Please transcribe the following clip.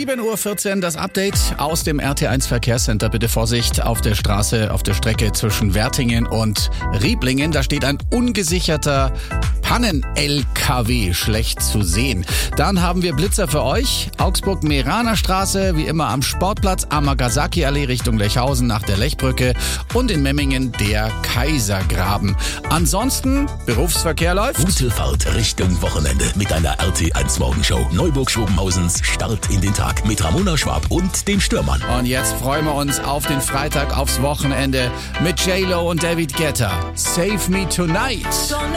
7:14 Uhr das Update aus dem RT1 Verkehrscenter. Bitte Vorsicht auf der Straße, auf der Strecke zwischen Wertingen und Rieblingen. Da steht ein ungesicherter Pannen-LKW, schlecht zu sehen. Dann haben wir Blitzer für euch. Augsburg-Meraner Straße, wie immer am Sportplatz, Amagasaki-Allee Richtung Lechhausen nach der Lechbrücke und in Memmingen der Kaisergraben. Ansonsten, Berufsverkehr läuft. Gute Fahrt Richtung Wochenende mit einer RT1 Morgenshow. Neuburg-Schwobenhausens Start in den Tag mit Ramona Schwab und dem Stürmann. Und jetzt freuen wir uns auf den Freitag, aufs Wochenende mit J-Lo und David Guetta. Save Me Tonight.